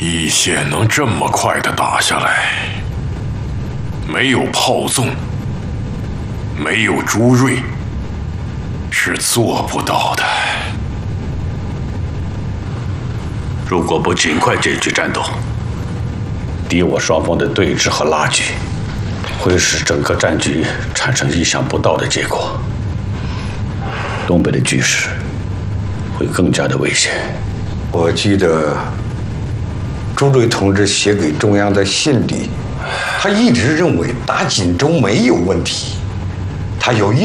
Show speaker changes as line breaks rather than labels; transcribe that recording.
义县能这么快的打下来，没有炮纵，没有朱瑞，是做不到的。
如果不尽快解决战斗，敌我双方的对峙和拉锯，会使整个战局产生意想不到的结果。东北的局势会更加的危险。
我记得朱瑞同志写给中央的信里，他一直认为打锦州没有问题，他有